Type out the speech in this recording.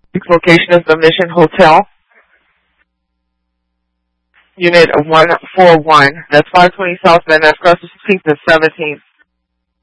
Location is the Mission Hotel. Unit 141. That's 520 South Van Ness Cross the 16th and 17th.